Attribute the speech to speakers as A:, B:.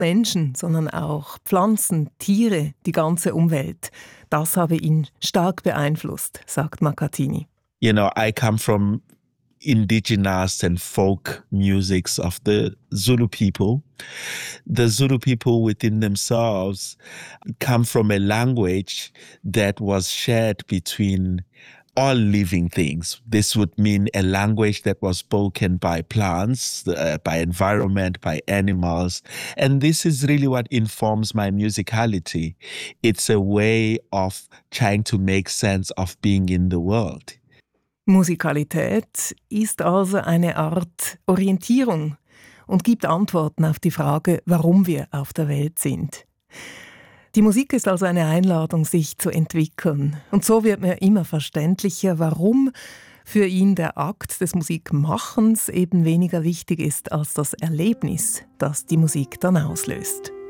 A: Menschen, sondern auch Pflanzen, Tiere, die ganze Umwelt. Das habe ihn stark beeinflusst, sagt Makhathini.
B: You know, I come from indigenous and folk musics of the Zulu people. The Zulu people within themselves come from a language that was shared between all living things. This would mean a language that was spoken by plants, by environment, by animals. And this is really what informs my musicality. It's a way of trying to make sense of being in the world.
A: Musikalität ist also eine Art Orientierung und gibt Antworten auf die Frage, warum wir auf der Welt sind. Die Musik ist also eine Einladung, sich zu entwickeln. Und so wird mir immer verständlicher, warum für ihn der Akt des Musikmachens eben weniger wichtig ist als das Erlebnis, das die Musik dann auslöst.